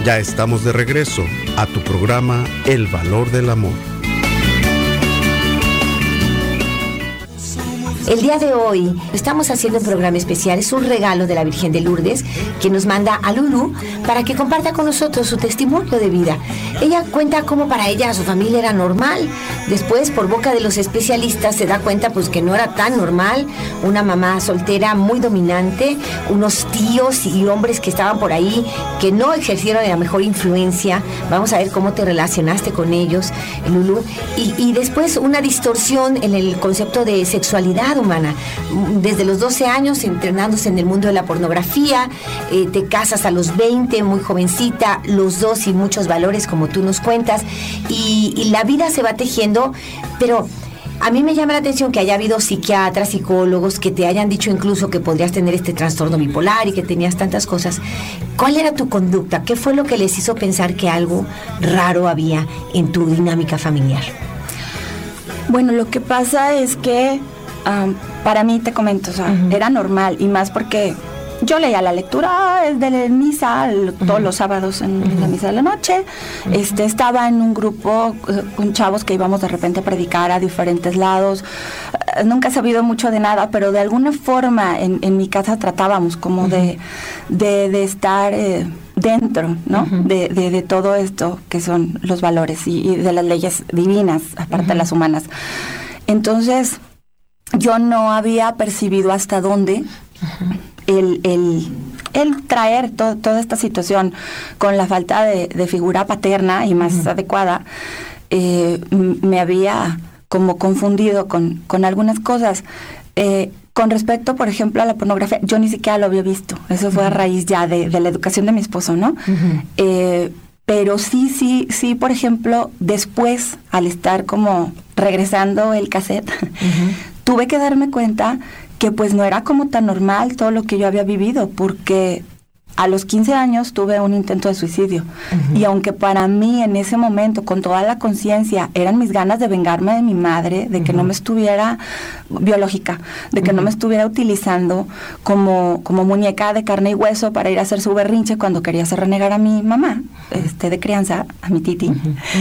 Ya estamos de regreso a tu programa El Valor del Amor. El día de hoy estamos haciendo un programa especial, es un regalo de la Virgen de Lourdes que nos manda a Lulu para que comparta con nosotros su testimonio de vida. Ella cuenta cómo para ella su familia era normal, después por boca de los especialistas se da cuenta pues que no era tan normal, una mamá soltera muy dominante, unos tíos y hombres que estaban por ahí que no ejercieron la mejor influencia. Vamos a ver cómo te relacionaste con ellos, Lulu, y después una distorsión en el concepto de sexualidad humana. Desde los 12 años entrenándose en el mundo de la pornografía, te casas a los 20, muy jovencita, los dos y muchos valores como tú nos cuentas, y la vida se va tejiendo, pero a mí me llama la atención que haya habido psiquiatras, psicólogos que te hayan dicho incluso que podrías tener este trastorno bipolar y que tenías tantas cosas. ¿Cuál era tu conducta? ¿Qué fue lo que les hizo pensar que algo raro había en tu dinámica familiar? Bueno, lo que pasa es que para mí, te comento, o sea, era normal, y más porque yo leía la lectura de misa todos los sábados en la misa de la noche. Estaba en un grupo con chavos que íbamos de repente a predicar a diferentes lados. Nunca he sabido mucho de nada, pero de alguna forma en mi casa tratábamos como de estar dentro, ¿no? De todo esto que son los valores y de las leyes divinas, aparte de las humanas. Entonces, yo no había percibido hasta dónde el traer toda esta situación con la falta de figura paterna y más adecuada, me había como confundido con algunas cosas. Con respecto, por ejemplo, a la pornografía, yo ni siquiera lo había visto. Eso fue a raíz ya de la educación de mi esposo, ¿no? Pero sí, por ejemplo, después, al estar como regresando el cassette, tuve que darme cuenta que pues no era como tan normal todo lo que yo había vivido, porque a los 15 años tuve un intento de suicidio. Y aunque para mí en ese momento, con toda la conciencia, eran mis ganas de vengarme de mi madre, de que no me estuviera biológica, de que no me estuviera utilizando como muñeca de carne y hueso para ir a hacer su berrinche cuando quería hacer renegar a mi mamá, de crianza, a mi titi.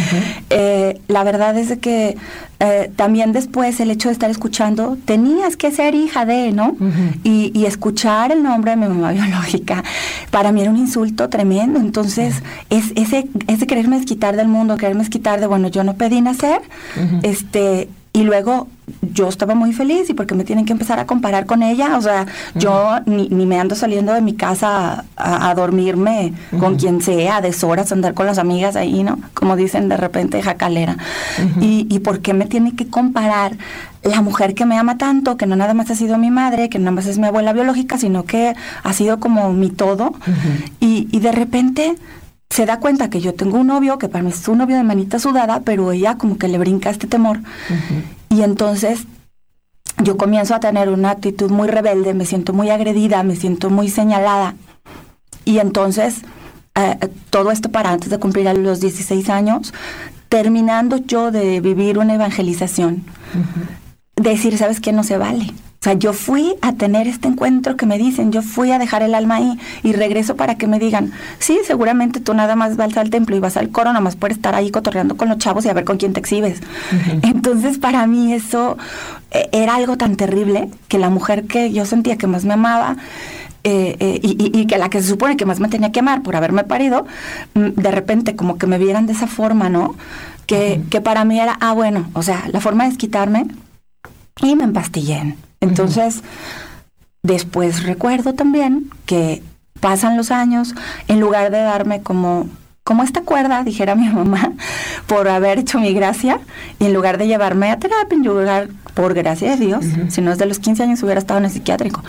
La verdad es de que también después el hecho de estar escuchando, tenías que ser hija de, ¿no? Y escuchar el nombre de mi mamá biológica, para mí era un insulto tremendo. Entonces, ese quererme desquitar del mundo, quererme desquitar de, bueno, yo no pedí nacer, y luego yo estaba muy feliz, y porque me tienen que empezar a comparar con ella. O sea, yo ni me ando saliendo de mi casa a dormirme con quien sea, a deshoras, a andar con las amigas ahí, ¿no? Como dicen de repente, jacalera. Y por qué me tiene que comparar la mujer que me ama tanto, que no nada más ha sido mi madre, que no nada más es mi abuela biológica, sino que ha sido como mi todo. Y de repente se da cuenta que yo tengo un novio, que para mí es un novio de manita sudada, pero ella como que le brinca este temor. Y entonces yo comienzo a tener una actitud muy rebelde, me siento muy agredida, me siento muy señalada. Y entonces, todo esto para antes de cumplir los 16 años, terminando yo de vivir una evangelización, decir, ¿sabes qué? No se vale. O sea, yo fui a tener este encuentro que me dicen, yo fui a dejar el alma ahí y regreso para que me digan, sí, seguramente tú nada más vas al templo y vas al coro, nada más por estar ahí cotorreando con los chavos y a ver con quién te exhibes. Entonces, para mí eso era algo tan terrible, que la mujer que yo sentía que más me amaba, y que la que se supone que más me tenía que amar por haberme parido, de repente como que me vieran de esa forma, ¿no? Que para mí era, bueno, o sea, la forma de desquitarme, y me empastillé. Entonces, después recuerdo también que pasan los años, en lugar de darme como esta cuerda, dijera mi mamá, por haber hecho mi gracia, y en lugar de llevarme a terapia, en lugar, por gracia de Dios, si no desde los 15 años hubiera estado en el psiquiátrico,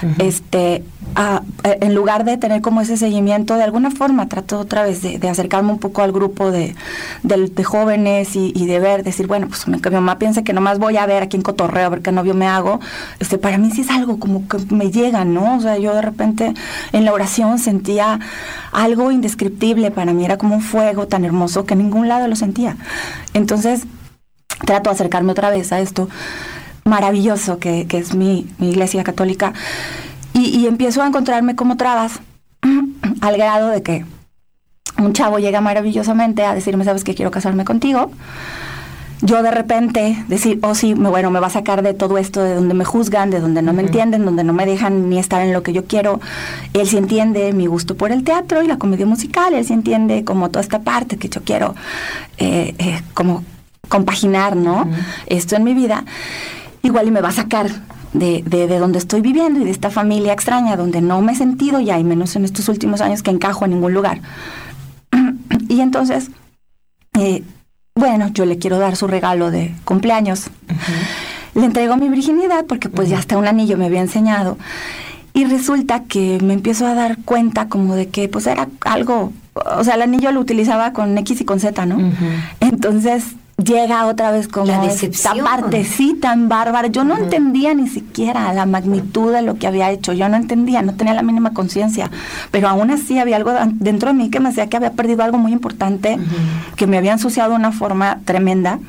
en lugar de tener como ese seguimiento, de alguna forma trato otra vez de acercarme un poco al grupo de jóvenes y de ver, decir, bueno, pues mi mamá piensa que nomás voy a ver a quién cotorreo, a ver qué novio me hago. Para mí sí es algo como que me llega, ¿no? O sea, yo de repente en la oración sentía algo indescriptible. Para mí era como un fuego tan hermoso que en ningún lado lo sentía. Entonces trato de acercarme otra vez a esto maravilloso que es mi iglesia católica, y empiezo a encontrarme como trabas al grado de que un chavo llega maravillosamente a decirme, ¿sabes qué? Quiero casarme contigo. Yo de repente decir, oh sí, me va a sacar de todo esto, de donde me juzgan, de donde no me entienden, donde no me dejan ni estar en lo que yo quiero. Él sí entiende mi gusto por el teatro y la comedia musical, él sí entiende como toda esta parte que yo quiero como compaginar, ¿no? Esto en mi vida. Igual y me va a sacar de donde estoy viviendo y de esta familia extraña donde no me he sentido ya, y menos en estos últimos años que encajo en ningún lugar. Y entonces... bueno, yo le quiero dar su regalo de cumpleaños. Le entrego mi virginidad porque pues ya hasta un anillo me había enseñado. Y resulta que me empiezo a dar cuenta como de que pues era algo... O sea, el anillo lo utilizaba con X y con Z, ¿no? Entonces llega otra vez como la esta partecita tan bárbara. Yo no entendía ni siquiera la magnitud de lo que había hecho. Yo no entendía, no tenía la mínima conciencia. Pero aún así había algo dentro de mí que me decía que había perdido algo muy importante, que me había ensuciado de una forma tremenda.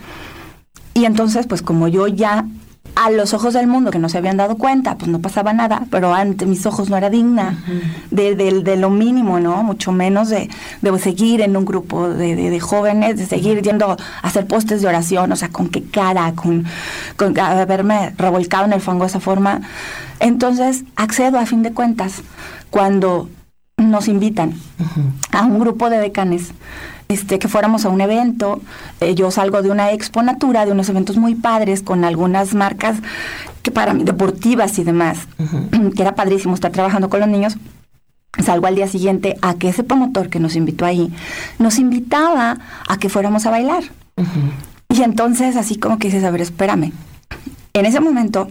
Y entonces, pues como yo ya, a los ojos del mundo que no se habían dado cuenta, pues no pasaba nada, pero ante mis ojos no era digna de lo mínimo, ¿no? Mucho menos de seguir en un grupo de jóvenes, de seguir yendo a hacer postes de oración, o sea, con qué cara, con haberme revolcado en el fango de esa forma. Entonces, accedo a fin de cuentas, cuando nos invitan a un grupo de decanes, que fuéramos a un evento. Yo salgo de una Expo Natura, de unos eventos muy padres, con algunas marcas que para mí, deportivas y demás, que era padrísimo estar trabajando con los niños. Salgo al día siguiente a que ese promotor que nos invitó ahí, nos invitaba a que fuéramos a bailar. Y entonces así como que dices, a ver, espérame. En ese momento,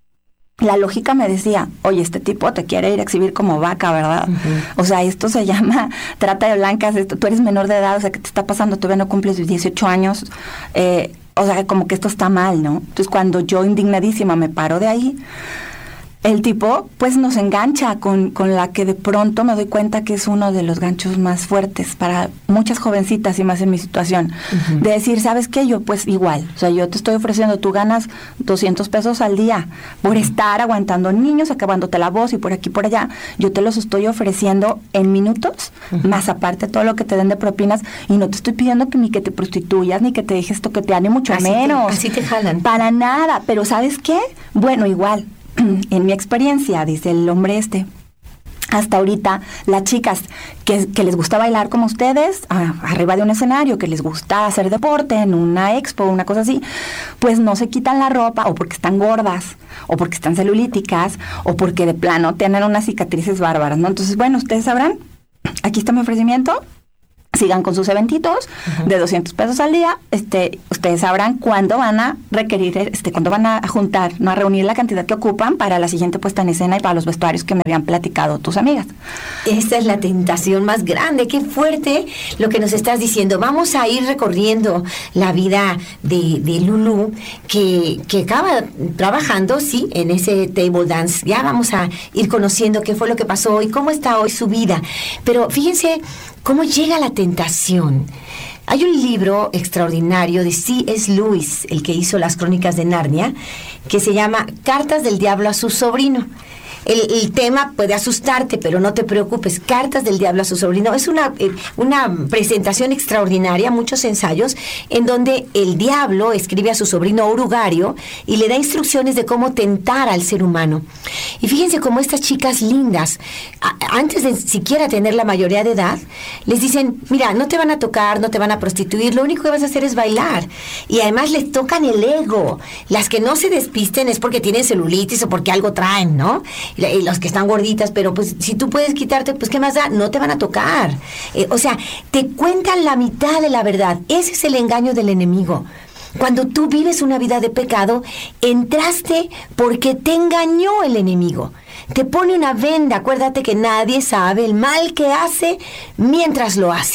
la lógica me decía, oye, este tipo te quiere ir a exhibir como vaca, ¿verdad? O sea, esto se llama trata de blancas, tú eres menor de edad, o sea, ¿qué te está pasando? Todavía no cumples 18 años, o sea, como que esto está mal, ¿no? Entonces, cuando yo indignadísima me paro de ahí, el tipo, pues, nos engancha con la que de pronto me doy cuenta que es uno de los ganchos más fuertes para muchas jovencitas y más en mi situación. De decir, ¿sabes qué? Yo, pues, igual. O sea, yo te estoy ofreciendo, tú ganas 200 pesos al día por estar aguantando niños, acabándote la voz y por aquí por allá. Yo te los estoy ofreciendo en minutos, más aparte todo lo que te den de propinas, y no te estoy pidiendo que ni que te prostituyas, ni que te dejes toquetear, ni mucho menos. Así te jalan. Para nada. Pero ¿sabes qué? Bueno, igual. En mi experiencia, dice el hombre hasta ahorita, las chicas que les gusta bailar como ustedes, arriba de un escenario, que les gusta hacer deporte en una expo, una cosa así, pues no se quitan la ropa, o porque están gordas, o porque están celulíticas, o porque de plano tienen unas cicatrices bárbaras, ¿no? Entonces, bueno, ustedes sabrán, aquí está mi ofrecimiento. Sigan con sus eventitos de 200 pesos al día. Ustedes sabrán cuándo van a requerir, cuándo van a juntar, no a reunir la cantidad que ocupan para la siguiente puesta en escena y para los vestuarios que me habían platicado tus amigas. Esta es la tentación más grande. Qué fuerte lo que nos estás diciendo. Vamos a ir recorriendo la vida de Lulú, que acaba trabajando, sí, en ese table dance. Ya vamos a ir conociendo qué fue lo que pasó y cómo está hoy su vida. Pero fíjense cómo llega la tentación. Hay un libro extraordinario de C.S. Lewis, el que hizo las Crónicas de Narnia, que se llama Cartas del Diablo a su sobrino. El tema puede asustarte, pero no te preocupes. Cartas del Diablo a su sobrino. Es una presentación extraordinaria, muchos ensayos, en donde el diablo escribe a su sobrino Orugario y le da instrucciones de cómo tentar al ser humano. Y fíjense cómo estas chicas lindas, antes de siquiera tener la mayoría de edad, les dicen, mira, no te van a tocar, no te van a prostituir, lo único que vas a hacer es bailar. Y además les tocan el ego. Las que no se despisten es porque tienen celulitis o porque algo traen, ¿no? Y los que están gorditas, pero pues si tú puedes quitarte, pues ¿qué más da? No te van a tocar. O sea, te cuentan la mitad de la verdad. Ese es el engaño del enemigo. Cuando tú vives una vida de pecado, entraste porque te engañó el enemigo. Te pone una venda. Acuérdate que nadie sabe el mal que hace mientras lo hace.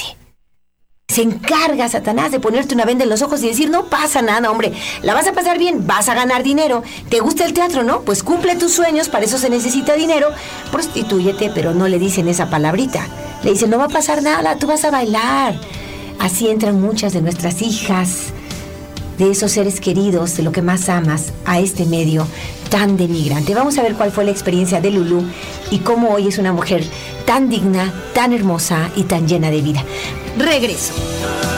Se encarga Satanás de ponerte una venda en los ojos y decir, no pasa nada, hombre, la vas a pasar bien, vas a ganar dinero. ¿Te gusta el teatro, no? Pues cumple tus sueños, para eso se necesita dinero. Prostitúyete, pero no le dicen esa palabrita. Le dicen, no va a pasar nada, tú vas a bailar. Así entran muchas de nuestras hijas, de esos seres queridos, de lo que más amas, a este medio tan denigrante. Vamos a ver cuál fue la experiencia de Lulú y cómo hoy es una mujer tan digna, tan hermosa y tan llena de vida. Regreso.